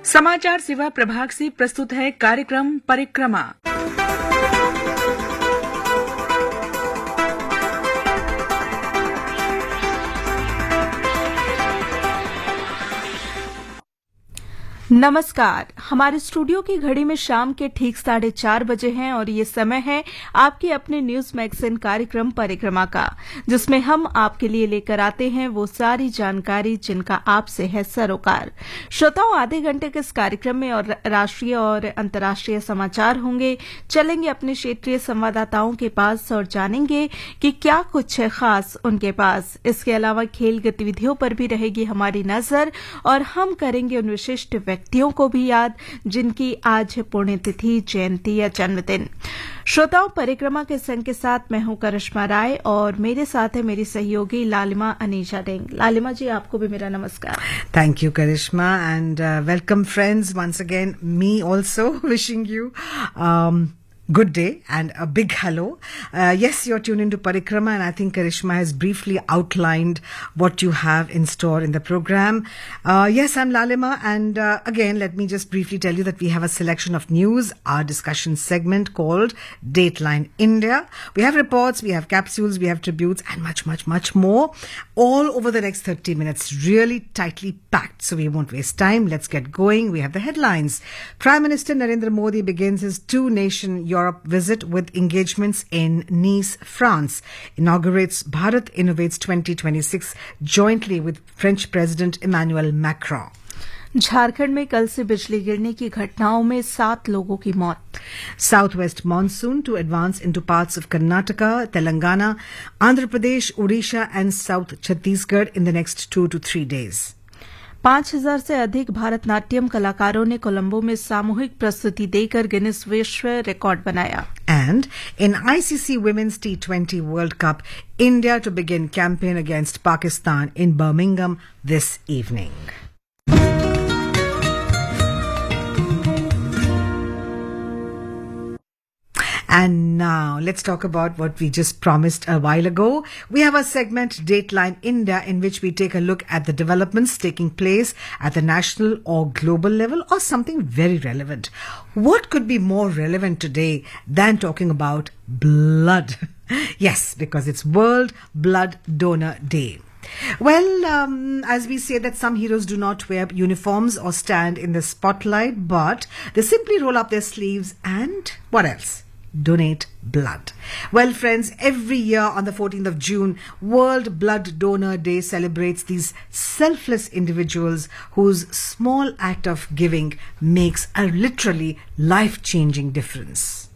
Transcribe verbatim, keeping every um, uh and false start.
समाचार सेवा प्रभाग से प्रस्तुत है कार्यक्रम परिक्रमा। नमस्कार। हमारे स्टूडियो की घड़ी में शाम के ठीक साढ़े चार बजे हैं और ये समय है आपके अपने न्यूज मैगजीन कार्यक्रम परिक्रमा का, जिसमें हम आपके लिए लेकर आते हैं वो सारी जानकारी जिनका आपसे है सरोकार। श्रोताओं, आधे घंटे के इस कार्यक्रम में और राष्ट्रीय और अंतर्राष्ट्रीय समाचार होंगे। चलेंगे अपने क्षेत्रीय संवाददाताओं के पास और जानेंगे कि क्या कुछ है खास उनके पास। इसके अलावा खेल गतिविधियों पर भी रहेगी हमारी नजर और हम करेंगे उन विशिष्ट व्यक्तियों को भी याद जिनकी आज है पुण्यतिथि, जयंती या जन्मदिन। श्रोताओं, परिक्रमा के संग के साथ मैं हूं करिश्मा राय और मेरे साथ है मेरी सहयोगी लालिमा अनीशा डेंग। लालिमा जी, आपको भी मेरा नमस्कार। Thank you Karishma and welcome friends once again. Me also wishing you good day and a big hello. Uh, yes, you're tuned into Parikrama, and I think Karishma has briefly outlined what you have in store in the program. Uh, yes, I'm Lalima, and uh, again, let me just briefly tell you that we have a selection of news, our discussion segment called Dateline India. We have reports, we have capsules, we have tributes, and much, much, much more, all over the next thirty minutes, really tightly packed. So we won't waste time. Let's get going. We have the headlines. Prime Minister Narendra Modi begins his two-nation Europe visit with engagements in Nice, France. Inaugurates Bharat Innovates twenty twenty-six jointly with French President Emmanuel Macron. Jharkhand में कल से बिजली गिरने की घटनाओं में सात लोगों की मौत। Southwest monsoon to advance into parts of Karnataka, Telangana, Andhra Pradesh, Odisha and South Chhattisgarh in the next two to three days. पांच हजार से अधिक भारतनाट्यम कलाकारों ने कोलंबो में सामूहिक प्रस्तुति देकर गिनीज विश्व रिकॉर्ड बनाया। And in I C C Women's T twenty World Cup, India to begin campaign against Pakistan in Birmingham this evening. And now, let's talk about what we just promised a while ago. We have a segment, Dateline India, in which we take a look at the developments taking place at the national or global level, or something very relevant. What could be more relevant today than talking about blood? Yes, because it's World Blood Donor Day. Well, um, as we say that some heroes do not wear uniforms or stand in the spotlight, but they simply roll up their sleeves and what else? Donate blood. Well, friends, every year on the fourteenth of June, World Blood Donor Day celebrates these selfless individuals whose small act of giving makes a literally life-changing difference.